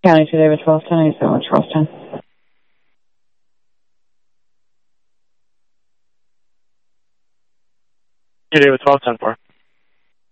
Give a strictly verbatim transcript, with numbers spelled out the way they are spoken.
County two David twelve ten, eight seven twelve ten. two David twelve ten four.